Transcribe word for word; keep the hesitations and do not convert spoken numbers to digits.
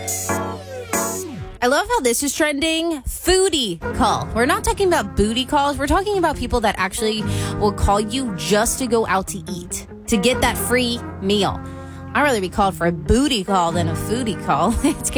I love how this is trending. Foodie call. We're not talking about booty calls. We're talking about people that actually will call you just to go out to eat, to get that free meal. I'd rather be called for a booty call than a foodie call. It's